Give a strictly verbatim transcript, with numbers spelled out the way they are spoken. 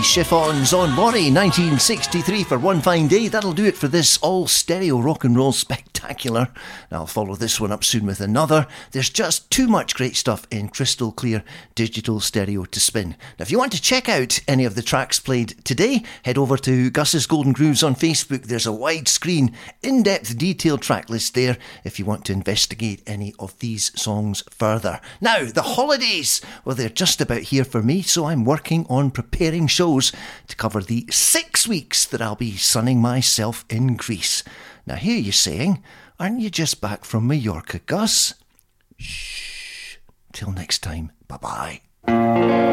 Chiffons on Maury nineteen sixty-three for One Fine Day. That'll do it for this all-stereo rock and roll spectacular. I'll follow this one up soon with another. There's just too much great stuff in crystal clear digital stereo to spin. Now, if you want to check out any of the tracks played today, head over to Gus's Golden Grooves on Facebook. There's a widescreen, in-depth, detailed track list there if you want to investigate any of these songs further. Now, the holidays, well, they're just about here for me, so I'm working on preparing shows to cover the six weeks that I'll be sunning myself in Greece. Now, here you're saying, aren't you just back from Mallorca, Gus? Shh. Till next time, bye-bye.